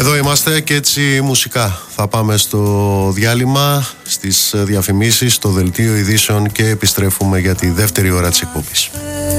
Εδώ είμαστε και έτσι μουσικά. Θα πάμε στο διάλειμμα, στις διαφημίσεις, στο δελτίο ειδήσεων και επιστρέφουμε για τη δεύτερη ώρα της εκπομπής.